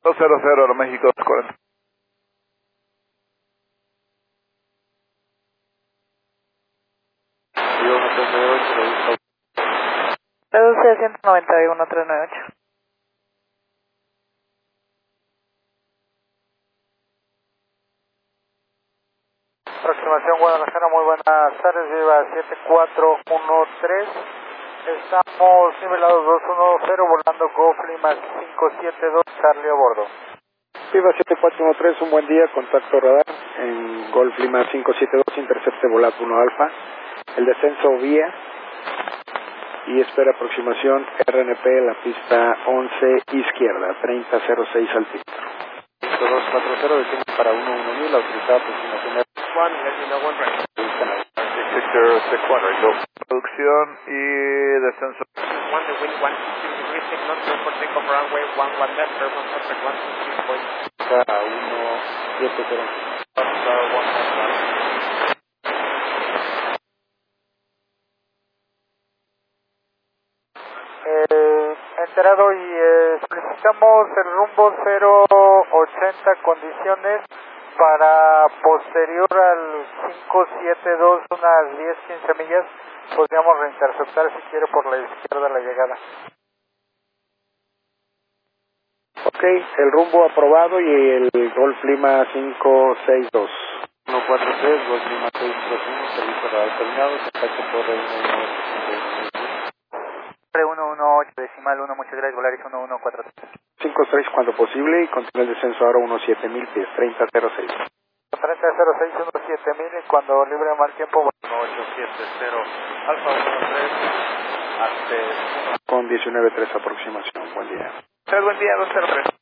200 México 240. Reduce 191 398. Aproximación Guadalajara, muy buenas tardes, Viva 7413. Estamos nivelados 210, volando Golf Lima 572, Charlie a bordo. Viva 7413, un buen día, contacto radar en Golf Lima 572, intercepte volado 1 Alfa. El descenso vía y espera aproximación RNP, la pista 11 izquierda, 3006 altímetro. 240, detiene para 11000, autorizada aproximación Victor 6-1, go. Producción y descenso. 1, the wind 160 degrees, signal, for takeoff runway 11 left, Airborne contact 160.1. a 170. Enterado y solicitamos el rumbo 080 condiciones para posterior al 572, unas 10-15 millas. Podríamos reinterceptar si quiere por la izquierda la llegada. Ok, el rumbo aprobado y el Golf Lima 562. 143, Golf Lima 631, servicio radar terminado, contacto por R118 decimal 1, muchas gracias, Volaris 1143. 53 cuando posible y continúa el descenso ahora unos 7000 pies, 3006. 3006, unos 7000 y cuando libre de mal tiempo, 1870 Alfa 13 hasta Con 19.3 aproximación, buen día. buen día, 203.